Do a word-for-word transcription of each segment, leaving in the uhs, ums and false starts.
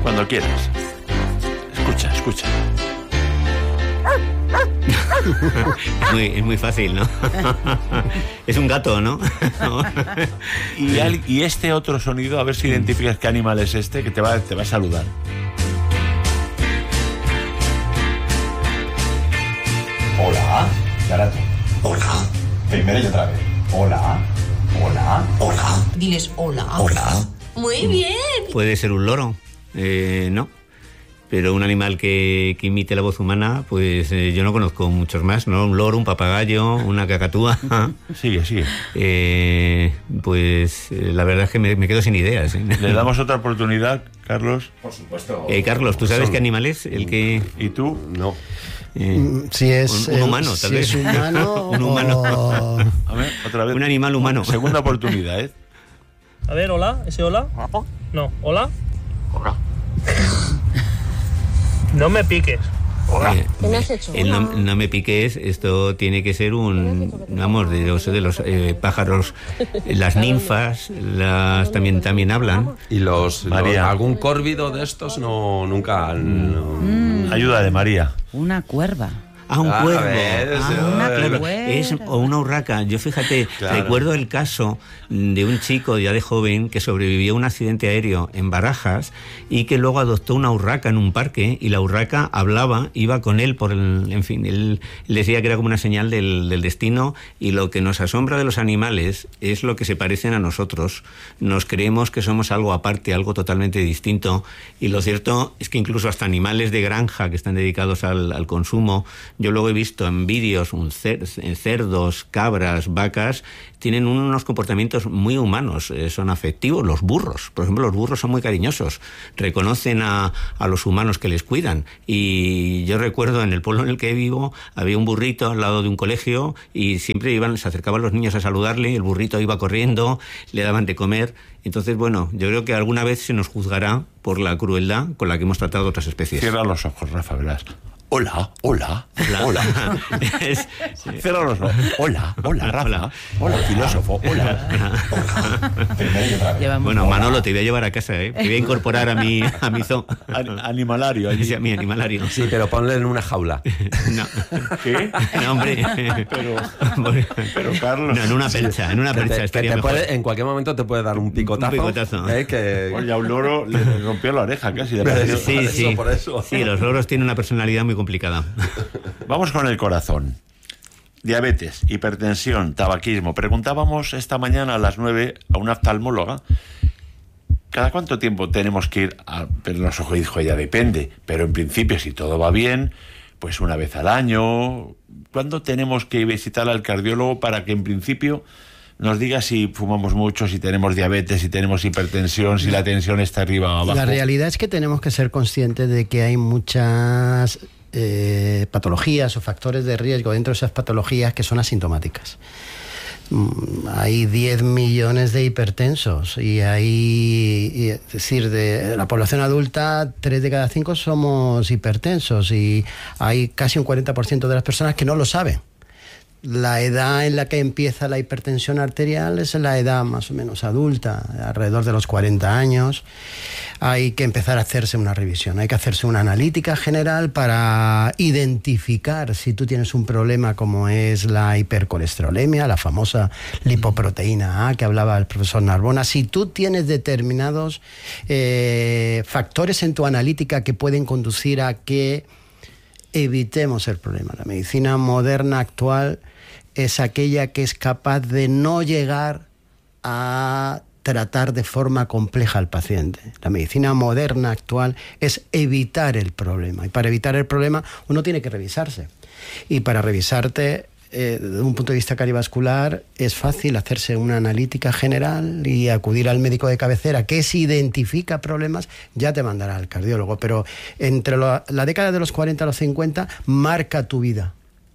Cuando quieras. Escucha, escucha. Es muy, es muy fácil, ¿no? Es un gato, ¿no? y, al, y este otro sonido, a ver si identificas qué animal es este, que te va, te va a saludar. Hola, Garato. Hola. Primero y otra vez. Hola. Hola. Hola. Diles hola. Hola. Muy bien. Puede ser un loro, eh, ¿no? Pero un animal que, que imite la voz humana, pues eh, yo no conozco muchos más, ¿no? Un loro, un papagayo, una cacatúa. Sigue, sigue. Eh, pues eh, la verdad es que me, me quedo sin ideas, ¿eh? ¿Le damos otra oportunidad, Carlos? Por supuesto. Eh, Carlos, ¿tú sabes qué animal es? El que... ¿Y tú? No. Eh, si es... Un, un humano, tal si vez. es humano un humano. o... A ver, otra vez. Un animal humano. Segunda oportunidad, ¿eh? A ver, hola, ¿ese hola? No, hola. Hola. No me piques. Eh, ¿Qué me has hecho? el no, no me piques, esto tiene que ser un, vamos, de los, de los eh, pájaros, las ninfas, las también también hablan. Y los, María. los algún córvido de estos no nunca han, no. Mm. Ayuda de María. Una cuerva. Ah, un Ah, cuervo. ves, Ah, una Claro, cuerva. es, o una urraca. Yo fíjate, Claro. recuerdo el caso de un chico ya de joven que sobrevivió a un accidente aéreo en Barajas y que luego adoptó una urraca en un parque y la urraca hablaba, iba con él por el, en fin, él decía que era como una señal del, del destino. Y lo que nos asombra de los animales es lo que se parecen a nosotros. Nos creemos que somos algo aparte, algo totalmente distinto, y lo cierto es que incluso hasta animales de granja que están dedicados al, al consumo, yo luego he visto en vídeos un cer- cerdos, cabras, vacas, tienen unos comportamientos muy humanos, eh, son afectivos. Los burros, por ejemplo, los burros son muy cariñosos, reconocen a, a los humanos que les cuidan. Y yo recuerdo en el pueblo en el que vivo, había un burrito al lado de un colegio y siempre iban, se acercaban los niños a saludarle, el burrito iba corriendo, le daban de comer. Entonces, bueno, yo creo que alguna vez se nos juzgará por la crueldad con la que hemos tratado a otras especies. Cierra los ojos, Rafa, verás. Hola, hola, hola. hola. Es- Cierra los ojos. Hola, hola, Rafa. Hola, hola filósofo. Hola. Hola. Primero y otra vez. Llevamos- Bueno, Manolo, te voy a llevar a casa, ¿eh? Te voy a incorporar a mi, a mi zoo. An- animalario allí. Sí, a mi animalario. Sí, pero ponle en una jaula. No, ¿Qué? no, hombre. Pero, pero Carlos. No, en una percha, en una Que te- percha que estaría te mejor. puede- en cualquier momento te puede dar un picotazo. Un picotazo. ¿eh? Que... Oye, a un loro le rompió la oreja casi. Le pareció- Sí, por eso, sí. por eso. Sí, los loros tienen una personalidad muy complicada. Vamos con el corazón. Diabetes, hipertensión, tabaquismo. Preguntábamos esta mañana a las nueve a una oftalmóloga ¿cada cuánto tiempo tenemos que ir a ver los ojos? Y dijo ella, depende, pero en principio si todo va bien, pues una vez al año. ¿Cuándo tenemos que visitar al cardiólogo para que en principio nos diga si fumamos mucho, si tenemos diabetes, si tenemos hipertensión, si la tensión está arriba o abajo? La realidad es que tenemos que ser conscientes de que hay muchas eh, patologías o factores de riesgo dentro de esas patologías que son asintomáticas. Mm, Hay diez millones de hipertensos y hay, y, es decir, de la población adulta, tres de cada cinco somos hipertensos y hay casi un cuarenta por ciento de las personas que no lo saben. La edad en la que empieza la hipertensión arterial es la edad más o menos adulta, alrededor de los cuarenta años. Hay que empezar a hacerse una revisión, hay que hacerse una analítica general para identificar si tú tienes un problema como es la hipercolesterolemia, la famosa lipoproteína A que hablaba el profesor Narbona. Si tú tienes determinados eh, factores en tu analítica que pueden conducir a que evitemos el problema. La medicina moderna actual es aquella que es capaz de no llegar a tratar de forma compleja al paciente. La medicina moderna actual es evitar el problema. Y para evitar el problema uno tiene que revisarse. Y para revisarte, eh, desde un punto de vista cardiovascular, es fácil hacerse una analítica general y acudir al médico de cabecera, que si identifica problemas ya te mandará al cardiólogo. Pero entre lo, la década de los cuarenta a los cincuenta marca tu vida.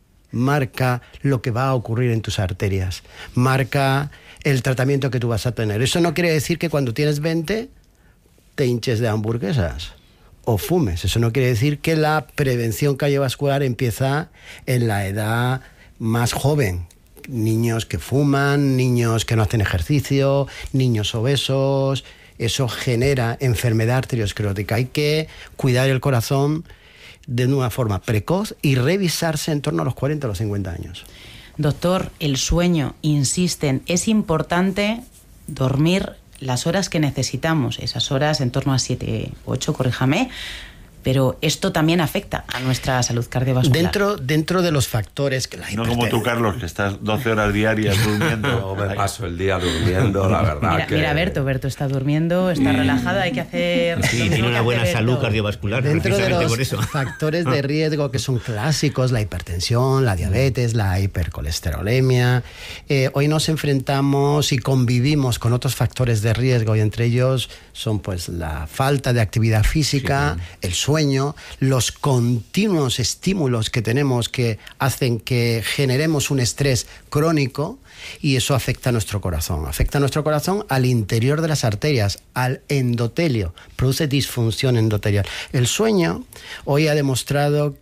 Marca lo que va a ocurrir en tus arterias, marca el tratamiento que tú vas a tener. Eso no quiere decir que cuando tienes veinte te hinches de hamburguesas o fumes. Eso no quiere decir que la prevención cardiovascular empieza en la edad más joven. Niños que fuman, niños que no hacen ejercicio, niños obesos eso genera enfermedad arteriosclerótica. Hay que cuidar el corazón de una forma precoz y revisarse en torno a los cuarenta o los cincuenta años. Doctor, el sueño, insisten, es importante dormir las horas que necesitamos, esas horas en torno a siete u ocho, corríjame, pero esto también afecta a nuestra salud cardiovascular. Dentro, dentro de los factores que la No como tú, Carlos, que estás doce horas diarias durmiendo. No me paso el día durmiendo, la verdad. Mira, que... mira Berto, Berto está durmiendo, está relajado, hay que hacer... Sí, tiene una buena salud cardiovascular. Dentro de los por eso. factores de riesgo que son clásicos, la hipertensión, la diabetes, la hipercolesterolemia, eh, hoy nos enfrentamos y convivimos con otros factores de riesgo y entre ellos son pues la falta de actividad física, sí, el sueño, los continuos estímulos que tenemos que hacen que generemos un estrés crónico y eso afecta a nuestro corazón. Afecta a nuestro corazón al interior de las arterias, al endotelio, produce disfunción endotelial. El sueño hoy ha demostrado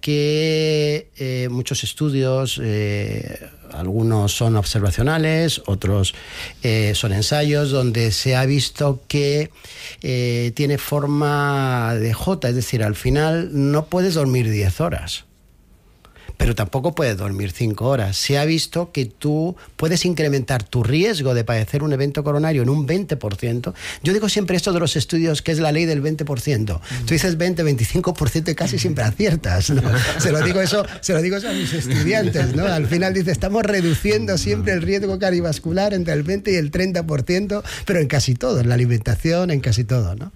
que eh, muchos estudios, eh, algunos son observacionales, otros eh, son ensayos, donde se ha visto que eh, tiene forma de J, es decir, al final no puedes dormir diez horas. Pero tampoco puedes dormir cinco horas. Se ha visto que tú puedes incrementar tu riesgo de padecer un evento coronario en un veinte por ciento. Yo digo siempre esto de los estudios, que es la ley del veinte por ciento. Mm. Tú dices veinte, veinticinco por ciento y casi siempre aciertas, ¿no? Se lo digo eso, se lo digo eso a mis estudiantes, ¿no? Al final dice, estamos reduciendo siempre el riesgo cardiovascular entre el veinte y el treinta por ciento, pero en casi todo, en la alimentación, en casi todo, ¿no?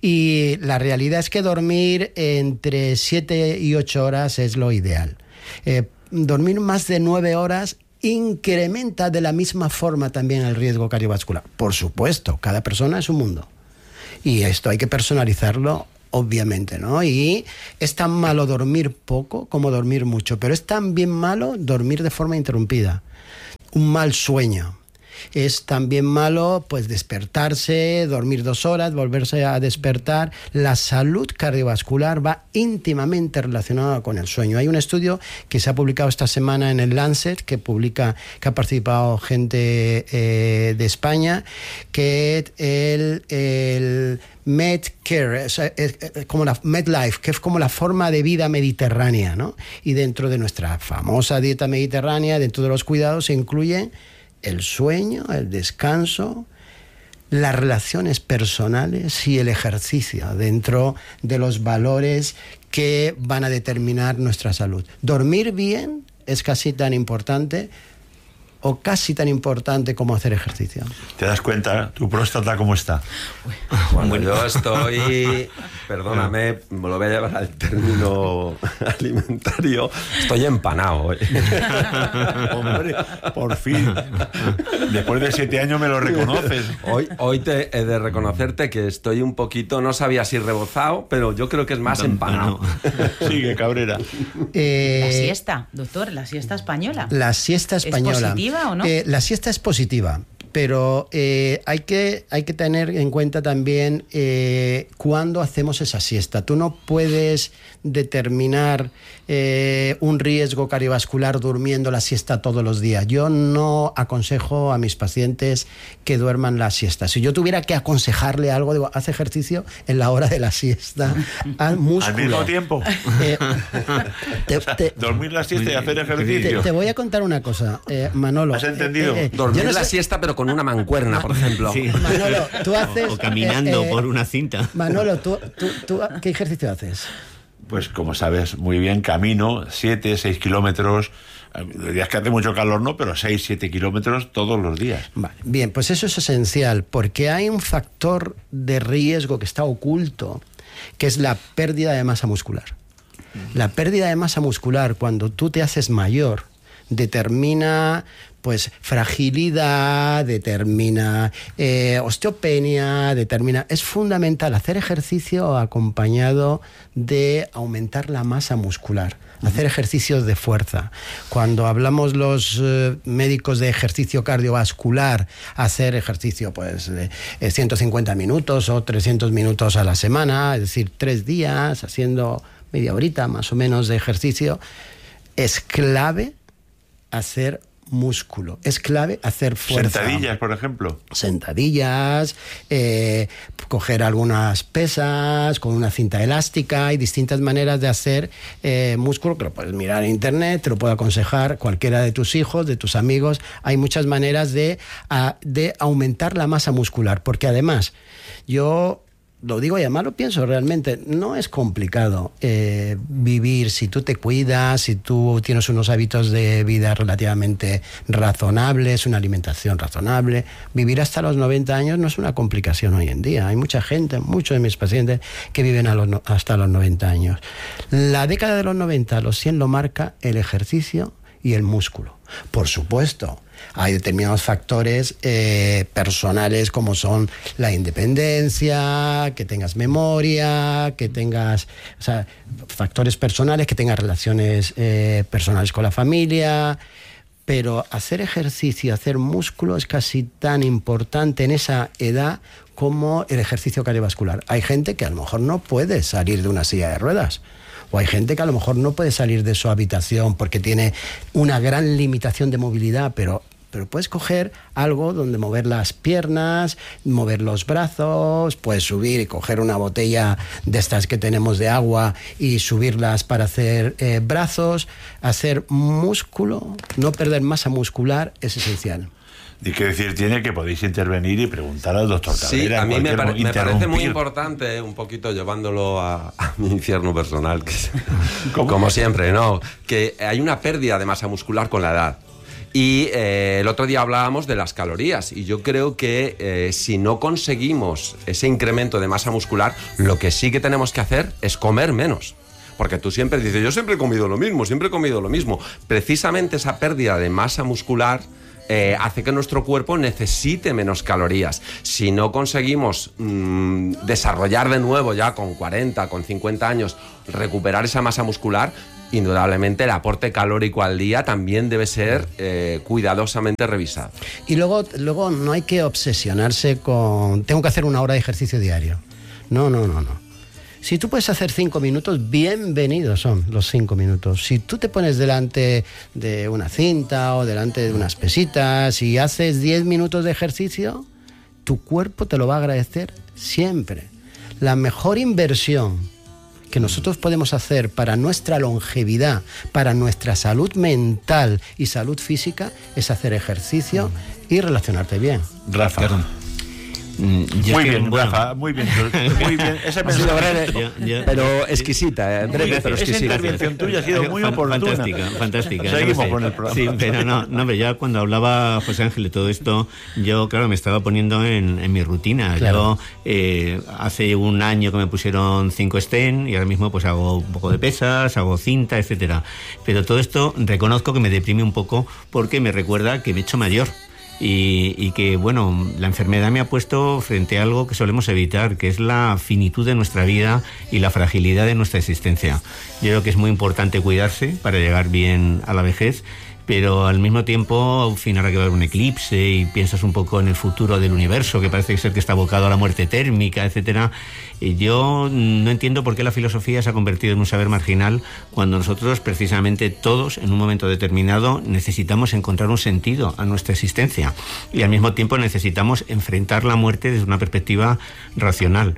Y la realidad es que dormir entre siete y ocho horas es lo ideal. Eh, dormir más de nueve horas incrementa de la misma forma también el riesgo cardiovascular. Por supuesto, cada persona es un mundo. Y esto hay que personalizarlo, obviamente, ¿no? Y es tan malo dormir poco como dormir mucho, pero es también malo dormir de forma interrumpida. Un mal sueño. Es también malo pues despertarse, dormir dos horas, volverse a despertar. La salud cardiovascular va íntimamente relacionada con el sueño. Hay un estudio que se ha publicado esta semana en el Lancet, que publica, que ha participado gente eh, de España, que es el, el Medcare, es, es, es como la MedLife, que es como la forma de vida mediterránea, ¿no? Y dentro de nuestra famosa dieta mediterránea, dentro de los cuidados, se incluye el sueño, el descanso, las relaciones personales y el ejercicio dentro de los valores que van a determinar nuestra salud. Dormir bien es casi tan importante o casi tan importante como hacer ejercicio. ¿Te das cuenta tu próstata cómo está? Bueno, yo estoy, perdóname, me lo voy a llevar al término alimentario, estoy empanado. ¿eh? Hombre, por fin. Después de siete años me lo reconoces. Hoy, hoy te he de reconocerte que estoy un poquito, no sabía si rebozado, pero yo creo que es más empanado. Sigue, Cabrera. Eh, la siesta, doctor, la siesta española. La siesta española. ¿Es positiva o no? Eh, la siesta es positiva, pero eh, hay, que, hay que tener en cuenta también eh, cuándo hacemos esa siesta. Tú no puedes determinar eh, un riesgo cardiovascular durmiendo la siesta todos los días. Yo no aconsejo a mis pacientes que duerman la siesta. Si yo tuviera que aconsejarle algo, digo, haz ejercicio en la hora de la siesta. Al músculo. Al mismo tiempo. Eh, te, te, Dormir la siesta y hacer ejercicio. Te, te voy a contar una cosa, eh, Manolo. ¿Has entendido? Eh, eh, Dormir no la sé, siesta, pero con una mancuerna, por ejemplo. Sí. Manolo, tú haces... O, o caminando eh, eh, por una cinta. Manolo, ¿tú, tú, tú, ¿qué ejercicio haces? Pues como sabes muy bien, camino siete, seis kilómetros. Los días que hace mucho calor no, pero seis, siete kilómetros todos los días. Vale, bien, pues eso es esencial, porque hay un factor de riesgo que está oculto, que es la pérdida de masa muscular. La pérdida de masa muscular, cuando tú te haces mayor, determina pues fragilidad, determina eh, osteopenia, determina... Es fundamental hacer ejercicio acompañado de aumentar la masa muscular, hacer ejercicios de fuerza. Cuando hablamos los eh, médicos de ejercicio cardiovascular, hacer ejercicio pues de eh, ciento cincuenta minutos o trescientos minutos a la semana, es decir, tres días, haciendo media horita más o menos de ejercicio, es clave hacer músculo. Es clave hacer fuerza. Sentadillas, por ejemplo. Sentadillas, eh, coger algunas pesas con una cinta elástica. Hay distintas maneras de hacer eh, músculo, que lo puedes mirar en internet, te lo puedo aconsejar cualquiera de tus hijos, de tus amigos. Hay muchas maneras de, a, de aumentar la masa muscular, porque además, yo lo digo y además lo pienso realmente, no es complicado eh, vivir si tú te cuidas, si tú tienes unos hábitos de vida relativamente razonables, una alimentación razonable. Vivir hasta los noventa años no es una complicación hoy en día. Hay mucha gente, muchos de mis pacientes que viven a los, hasta los noventa años. La década de los noventa, los cien, lo marca el ejercicio y el músculo. Por supuesto, hay determinados factores eh, personales, como son la independencia, que tengas memoria, que tengas, o sea, factores personales, que tengas relaciones eh, personales con la familia. Pero hacer ejercicio, hacer músculo es casi tan importante en esa edad como el ejercicio cardiovascular. Hay gente que a lo mejor no puede salir de una silla de ruedas. O hay gente que a lo mejor no puede salir de su habitación porque tiene una gran limitación de movilidad, pero, pero puedes coger algo donde mover las piernas, mover los brazos, puedes subir y coger una botella de estas que tenemos de agua y subirlas para hacer eh, brazos. Hacer músculo, no perder masa muscular, es esencial. Y que decir tiene que podéis intervenir y preguntar al doctor Cabrera. Sí, a mí me, pare- me parece muy interrumpir. importante, un poquito llevándolo a, a mi infierno personal, que es, como siempre, ¿no? Que hay una pérdida de masa muscular con la edad. Y eh, el otro día hablábamos de las calorías, y yo creo que eh, si no conseguimos ese incremento de masa muscular, lo que sí que tenemos que hacer es comer menos. Porque tú siempre dices, yo siempre he comido lo mismo, siempre he comido lo mismo. Precisamente esa pérdida de masa muscular Eh, hace que nuestro cuerpo necesite menos calorías. Si no conseguimos mmm, desarrollar de nuevo ya con cuarenta, con cincuenta años, recuperar esa masa muscular, indudablemente el aporte calórico al día también debe ser eh, cuidadosamente revisado. Y luego, luego no hay que obsesionarse con tengo que hacer una hora de ejercicio diario. No, no, no, no. Si tú puedes hacer cinco minutos, bienvenidos son los cinco minutos. Si tú te pones delante de una cinta o delante de unas pesitas y haces diez minutos de ejercicio, tu cuerpo te lo va a agradecer siempre. La mejor inversión que nosotros podemos hacer para nuestra longevidad, para nuestra salud mental y salud física, es hacer ejercicio y relacionarte bien. Rafa. Claro. Mm, yo Muy es que, bien, bueno, Rafa, muy bien. Muy bien. Ese Ha sido breve, yo- yo- pero exquisita, ¿eh? Breve, Muy- pero esa exquisita. intervención tuya ha sido muy Fan- oportuna. Fantástica, fantástica. Seguimos no sé. con el programa. Sí, pero no, no, pero ya cuando hablaba José Ángel de todo esto, yo, claro, me estaba poniendo en, en mi rutina. Claro. Yo, eh, hace un año que me pusieron cinco stent y ahora mismo pues hago un poco de pesas, hago cinta, etcétera. Pero todo esto reconozco que me deprime un poco porque me recuerda que me he hecho mayor. Y, y que, bueno, la enfermedad me ha puesto frente a algo que solemos evitar, que es la finitud de nuestra vida y la fragilidad de nuestra existencia. Yo creo que es muy importante cuidarse para llegar bien a la vejez, pero al mismo tiempo, al final hay que ver un eclipse y piensas un poco en el futuro del universo, que parece ser que está abocado a la muerte térmica, etcétera. Y yo no entiendo por qué la filosofía se ha convertido en un saber marginal cuando nosotros, precisamente todos, en un momento determinado, necesitamos encontrar un sentido a nuestra existencia y al mismo tiempo necesitamos enfrentar la muerte desde una perspectiva racional.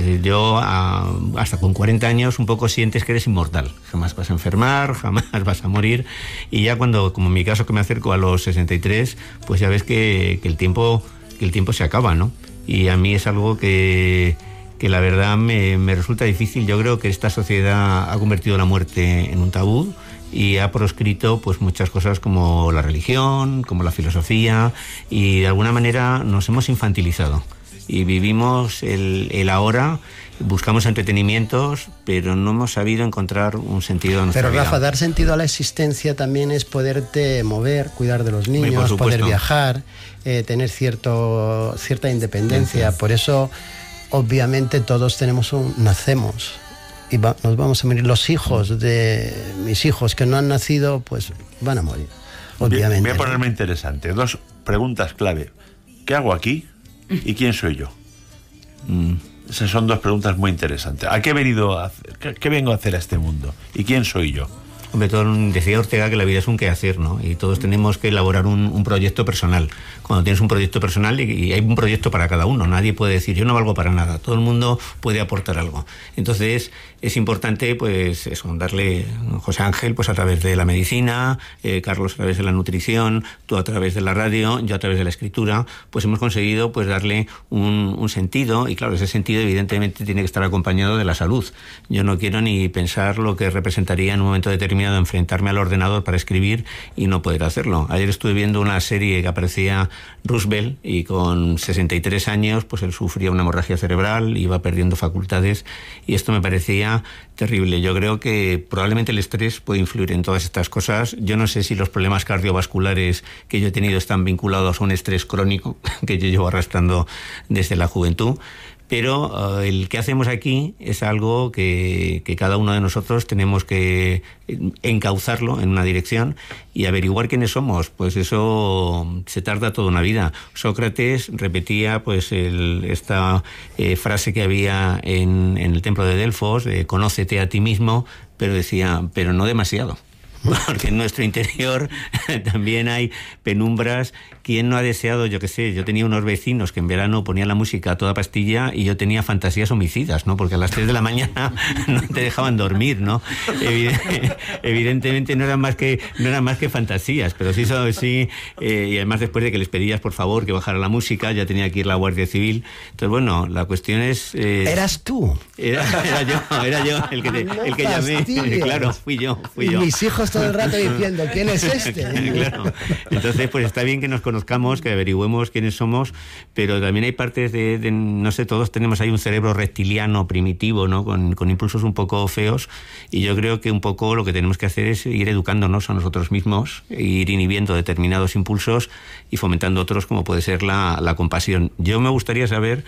Yo a, hasta con cuarenta años un poco sientes que eres inmortal, jamás vas a enfermar, jamás vas a morir, y ya cuando, como en mi caso que me acerco a los sesenta y tres, pues ya ves que, que el tiempo que el tiempo se acaba, ¿no? Y a mí es algo que, que la verdad me, me resulta difícil. Yo creo que esta sociedad ha convertido la muerte en un tabú y ha proscrito pues muchas cosas como la religión, como la filosofía, y de alguna manera nos hemos infantilizado. Y vivimos el, el ahora, buscamos entretenimientos, pero no hemos sabido encontrar un sentido a nuestra Pero vida. Rafa, dar sentido a la existencia también es poderte mover, cuidar de los por niños, supuesto. poder viajar, eh, tener cierto, cierta independencia. Por eso, obviamente, todos tenemos un... nacemos y va, nos vamos a morir. Los hijos de mis hijos que no han nacido, pues van a morir, obviamente. Voy a ponerme interesante. Dos preguntas clave. ¿Qué hago aquí? ¿Y quién soy yo? Mm. Esas son dos preguntas muy interesantes. ¿A qué he venido a hacer? ¿Qué, qué vengo a hacer a este mundo? ¿Y quién soy yo? Hombre, todo, decía Ortega que la vida es un quehacer, ¿no? Y todos tenemos que elaborar un, un proyecto personal. Cuando tienes un proyecto personal, y, y hay un proyecto para cada uno, nadie puede decir yo no valgo para nada, todo el mundo puede aportar algo. Entonces es importante, pues eso, darle, José Ángel, pues a través de la medicina, eh, Carlos a través de la nutrición, tú a través de la radio, yo a través de la escritura, pues hemos conseguido pues darle un, un sentido, y claro, ese sentido evidentemente tiene que estar acompañado de la salud. Yo no quiero ni pensar lo que representaría en un momento determinado enfrentarme al ordenador para escribir y no poder hacerlo. Ayer estuve viendo una serie que aparecía Roosevelt, y con sesenta y tres años pues él sufría una hemorragia cerebral, iba perdiendo facultades, y esto me parecía terrible. Yo creo que probablemente el estrés puede influir en todas estas cosas. Yo no sé si los problemas cardiovasculares que yo he tenido están vinculados a un estrés crónico que yo llevo arrastrando desde la juventud. Pero uh, el que hacemos aquí es algo que, que cada uno de nosotros tenemos que encauzarlo en una dirección y averiguar quiénes somos. Pues eso se tarda toda una vida. Sócrates repetía pues el, esta eh, frase que había en, en el templo de Delfos, de conócete a ti mismo, pero decía, pero no demasiado. Porque en nuestro interior también hay penumbras. ¿Quién no ha deseado, yo qué sé? Yo tenía unos vecinos que en verano ponían la música a toda pastilla y yo tenía fantasías homicidas, ¿no? Porque a las tres de la mañana no te dejaban dormir, ¿no? Evidentemente no eran más que no eran más que fantasías, pero sí, sí eh, y además después de que les pedías por favor que bajara la música, ya tenía que ir la Guardia Civil. Entonces, bueno, la cuestión es... Eh, ¿Eras tú? Era, era yo, era yo el que, te, no el que llamé. Claro, fui yo, fui yo. Y mis hijos todo el rato diciendo, ¿quién es este? Claro. Entonces, pues está bien que nos conozcamos, que averigüemos quiénes somos, pero también hay partes de, de no sé, todos tenemos ahí un cerebro reptiliano primitivo, ¿no? Con, con impulsos un poco feos, y yo creo que un poco lo que tenemos que hacer es ir educándonos a nosotros mismos, ir inhibiendo determinados impulsos y fomentando otros, como puede ser la, la compasión. Yo me gustaría saber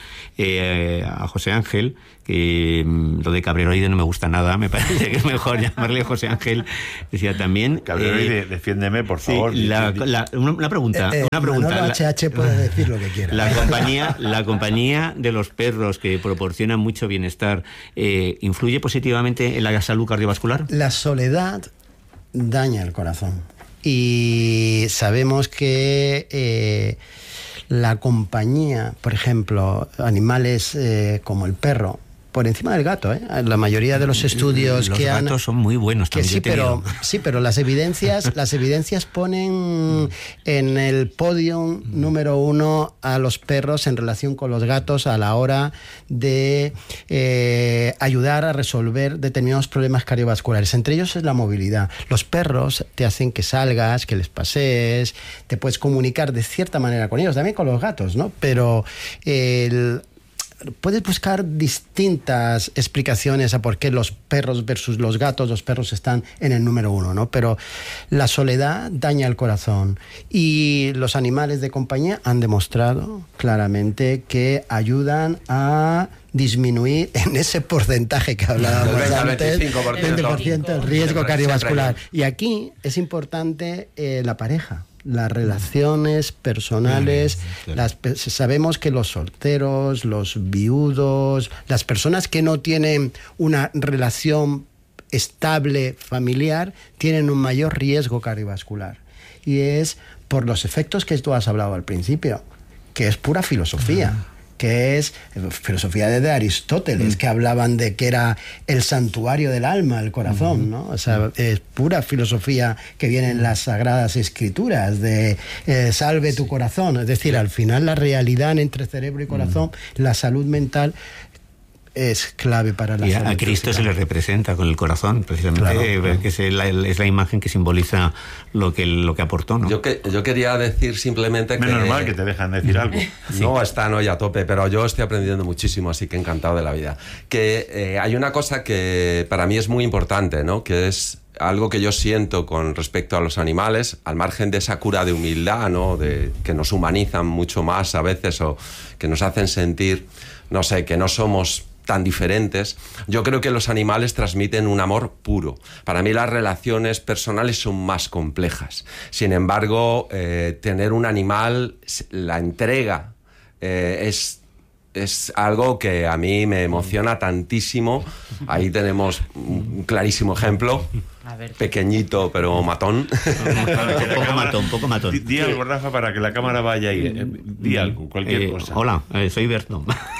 eh, a José Ángel, que lo de Cabreroide no me gusta nada, me parece que es mejor llamarle José Ángel. Decía también... Cabreroide, eh, defiéndeme, por favor. Sí, la, la, una, una pregunta. Eh, eh, una pregunta. Manolo H H puede decir lo que quiera. La compañía, la compañía de los perros, que proporcionan mucho bienestar, eh, ¿influye positivamente en la salud cardiovascular? La soledad daña el corazón. Y sabemos que... Eh, la compañía, por ejemplo, animales eh, como el perro, por encima del gato, ¿eh? La mayoría de los estudios los que han... Los gatos son muy buenos que también. Sí, pero, sí, pero las evidencias, las evidencias ponen en el podio número uno a los perros en relación con los gatos a la hora de eh, ayudar a resolver determinados problemas cardiovasculares. Entre ellos es la movilidad. Los perros te hacen que salgas, que les pasees, te puedes comunicar de cierta manera con ellos, también con los gatos, ¿no? Pero el... puedes buscar distintas explicaciones a por qué los perros versus los gatos, los perros están en el número uno, ¿no? Pero la soledad daña el corazón y los animales de compañía han demostrado claramente que ayudan a disminuir en ese porcentaje que hablábamos antes, veinticinco por ciento, veinte por ciento el riesgo cardiovascular. Y aquí es importante eh, la pareja. Las relaciones personales, las, sabemos que los solteros, los viudos, las personas que no tienen una relación estable familiar, tienen un mayor riesgo cardiovascular. Y es por los efectos que tú has hablado al principio, que es pura filosofía. Ah. que es filosofía desde Aristóteles, mm. que hablaban de que era el santuario del alma, el corazón, mm. ¿no? O sea, es pura filosofía que viene en las Sagradas Escrituras, de eh, salve tu corazón. Es decir, al final la realidad entre cerebro y corazón, mm. la salud mental, es clave para la y salud. A Cristo física. Se le representa con el corazón, precisamente, claro, claro. que es la, es la imagen que simboliza lo que, lo que aportó, ¿no? Yo, que, yo quería decir simplemente Menos que... Menos mal que te dejan decir algo. Sí. No están hoy a tope, pero yo estoy aprendiendo muchísimo, así que encantado de la vida. Que eh, hay una cosa que para mí es muy importante, ¿no? Que es algo que yo siento con respecto a los animales, al margen de esa cura de humildad, ¿no? De, que nos humanizan mucho más a veces o que nos hacen sentir, no sé, que no somos tan diferentes. Yo creo que los animales transmiten un amor puro. Para mí las relaciones personales son más complejas. Sin embargo, eh, tener un animal, la entrega, eh, es, es algo que a mí me emociona tantísimo. Ahí tenemos un clarísimo ejemplo. A ver. pequeñito pero matón. Poco matón, poco matón. Di, di algo, Rafa, para que la cámara vaya ahí. Eh, di algo, cualquier Eh, cosa. Hola, eh, soy Berto.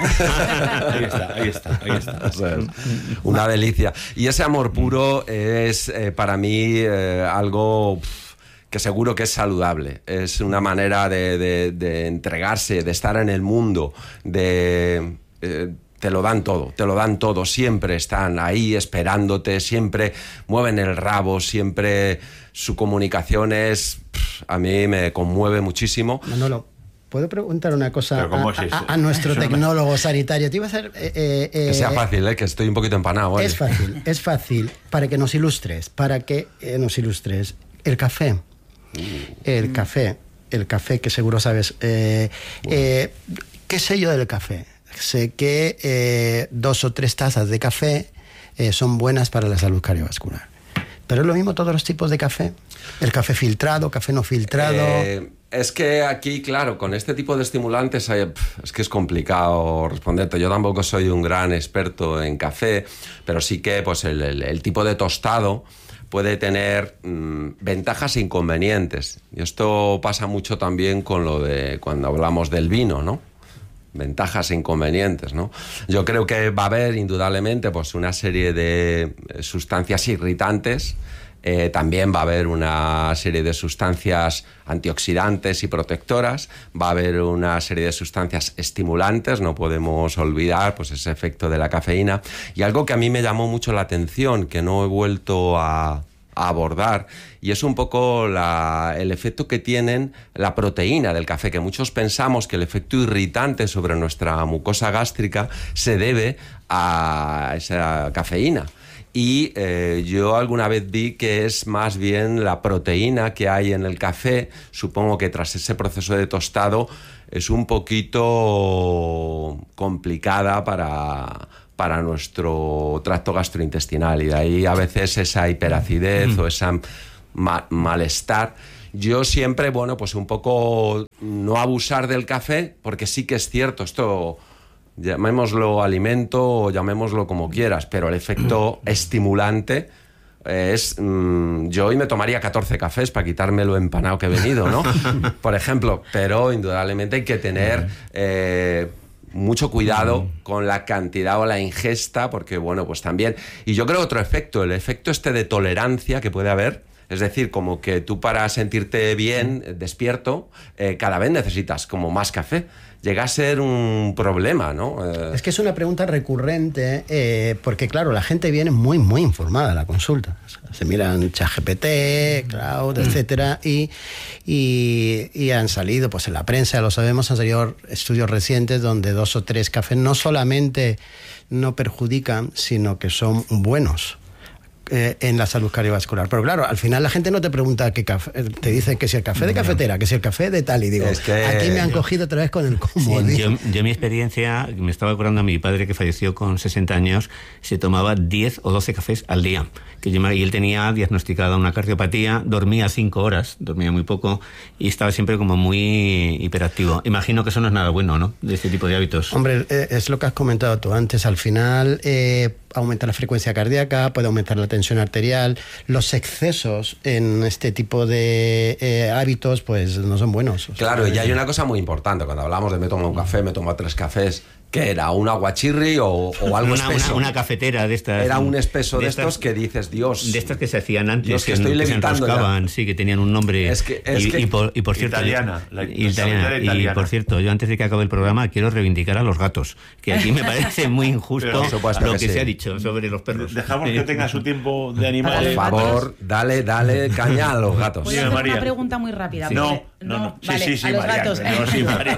Ahí está, ahí está, ahí está. Eso es. Una delicia. Y ese amor puro es eh, para mí eh, algo pf, que seguro que es saludable. Es una manera de, de, de entregarse, de estar en el mundo, de... Eh, te lo dan todo, te lo dan todo, siempre están ahí esperándote, siempre mueven el rabo, siempre su comunicación es, pff, a mí me conmueve muchísimo. Manolo, ¿puedo preguntar una cosa ¿Pero cómo a, es eso? a- a nuestro Eso no me- tecnólogo sanitario? Te iba a hacer... eh, eh, eh, Que sea fácil, ¿eh? Que estoy un poquito empanado. ¿eh? Es fácil, es fácil, para que nos ilustres, para que eh, nos ilustres. El café, el café, el café que seguro sabes. Eh, eh, ¿Qué sé yo del café? Sé que eh, dos o tres tazas de café eh, son buenas para la salud cardiovascular. Pero es lo mismo todos los tipos de café. El café filtrado, café no filtrado. Eh, es que aquí, claro, con este tipo de estimulantes hay- pf, es que es complicado responderte. Yo tampoco soy un gran experto en café, pero sí que pues el, el- el tipo de tostado puede tener mmm, ventajas e inconvenientes. Y esto pasa mucho también con lo de cuando hablamos del vino, ¿no? Ventajas e inconvenientes, ¿no? Yo creo que va a haber indudablemente pues una serie de eh, sustancias irritantes. Eh, también va a haber una serie de sustancias antioxidantes y protectoras, va a haber una serie de sustancias estimulantes, no podemos olvidar pues ese efecto de la cafeína. Y algo que a mí me llamó mucho la atención, que no he vuelto a, a abordar, y es un poco la, el efecto que tienen la proteína del café, que muchos pensamos que el efecto irritante sobre nuestra mucosa gástrica se debe a esa cafeína. Y eh, yo alguna vez vi que es más bien la proteína que hay en el café. Supongo que tras ese proceso de tostado es un poquito complicada para, para nuestro tracto gastrointestinal. Y de ahí a veces esa hiperacidez o ese ma- malestar. Yo siempre, bueno, pues un poco no abusar del café, porque sí que es cierto, esto... llamémoslo alimento o llamémoslo como quieras, pero el efecto estimulante es... Mmm, yo hoy me tomaría catorce cafés para quitarme lo empanado que he venido, ¿no? Por ejemplo, pero indudablemente hay que tener... Eh, mucho cuidado con la cantidad o la ingesta, porque bueno, pues también... Y yo creo otro efecto, el efecto este de tolerancia que puede haber, es decir, como que tú para sentirte bien, despierto, eh, cada vez necesitas como más café. Llega a ser un problema, ¿no? Eh... Es que es una pregunta recurrente, eh, porque claro, la gente viene muy, muy informada a la consulta. O sea, se miran ChatGPT, Cloud, etcétera, y, y, y han salido, pues en la prensa, lo sabemos, han salido estudios recientes donde dos o tres cafés no solamente no perjudican, sino que son buenos. Eh, en la salud cardiovascular. Pero claro, al final la gente no te pregunta qué café, te dicen que si el café de cafetera, que si el café de tal, y digo, es que... aquí me han cogido otra vez con el combo. Sí, yo, yo mi experiencia, me estaba acordando a mi padre que falleció con sesenta años, se tomaba diez o doce cafés al día, que yo, y él tenía diagnosticada una cardiopatía, dormía cinco horas, dormía muy poco y estaba siempre como muy hiperactivo. Imagino que eso no es nada bueno, ¿no?, de este tipo de hábitos. Hombre, eh, es lo que has comentado tú antes, al final eh, aumenta la frecuencia cardíaca, puede aumentar la tensión arterial, los excesos en este tipo de eh, hábitos pues no son buenos. Claro, y hay una cosa muy importante, cuando hablamos de me tomo un café, me tomo tres cafés, ¿qué era? ¿Un aguachirri o, o algo una, espeso? Una, una cafetera de estas. Era un espeso de, de estos estas, que dices, Dios... De estas que se hacían antes, Dios, que que, estoy que se levitando enroscaban, ya. sí, que tenían un nombre. Es que- es y, que- y por, y por cierto, Italiana, la- y italiana, la y italiana. por cierto, yo antes de que acabe el programa quiero reivindicar a los gatos, que aquí me parece muy injusto Pero, por supuesto lo que que, sí. se ha dicho sobre los perros. Dejamos Sí. que tenga su tiempo de Por animal. Los favor, dale, dale caña a los gatos. Voy a Dime, hacer María. una pregunta muy rápida. No, porque- no, no. Sí, vale, sí, sí, a los María, gatos. no, sí, María.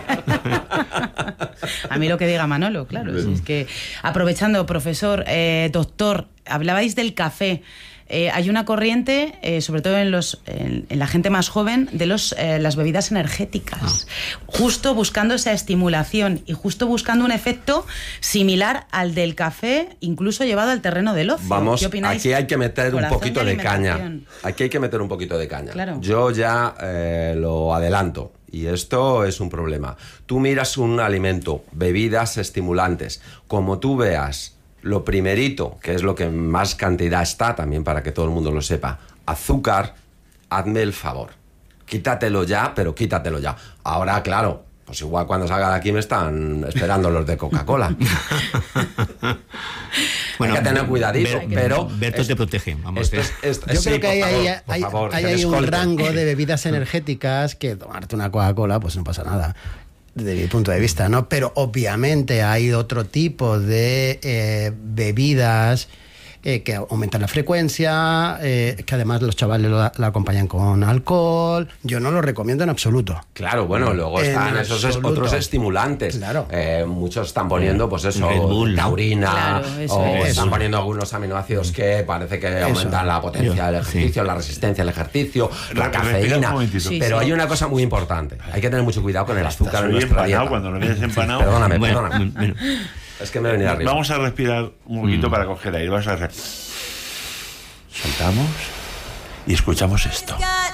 A mí lo que diga Manolo, claro. Si es que, aprovechando, profesor, eh, doctor, hablabais del café. Eh, hay una corriente, eh, sobre todo en, los, en, en la gente más joven, de los, eh, las bebidas energéticas. Ah. Justo buscando esa estimulación y justo buscando un efecto similar al del café, incluso llevado al terreno del ocio. Vamos, ¿Qué opináis? aquí hay que meter un Corazón poquito de de caña. alimentación. Aquí hay que meter un poquito de caña. Claro. Yo ya eh, lo adelanto. Y esto es un problema. Tú miras un alimento, bebidas estimulantes, como tú veas lo primerito, que es lo que más cantidad está, también para que todo el mundo lo sepa, azúcar, hazme el favor. Quítatelo ya, pero quítatelo ya. Ahora, claro, pues igual cuando salga de aquí me están esperando los de Coca-Cola. Bueno, hay que tener cuidadito, Ber, pero... Berto te protege, vamos. Esto es, esto, Yo sí, creo que hay, favor, hay, hay, favor, hay, hay un rango de bebidas energéticas que tomarte una Coca-Cola pues no pasa nada, desde mi punto de vista, ¿no? Pero obviamente hay otro tipo de eh, bebidas eh, que aumentan la frecuencia, eh, que además los chavales lo, lo acompañan con alcohol. Yo no lo recomiendo en absoluto. Claro, bueno, luego En están esos absoluto. otros estimulantes. Claro. Eh, muchos están poniendo, pues eso, Red Bull, ¿no? taurina, Claro, eso o es. están Eso. poniendo algunos aminoácidos que parece que aumentan la potencia del ejercicio, la resistencia al ejercicio, la Respira un cafeína. momentito. Sí, Pero sí. hay una cosa muy importante. Hay que tener mucho cuidado con el azúcar en Soy nuestra empanado, dieta. cuando lo vienes empanado. Perdóname, Bueno, perdóname. bueno. Es que me he venido arriba. Vamos a respirar un poquito Mm. para coger aire. Vamos a hacer. Soltamos y escuchamos esto.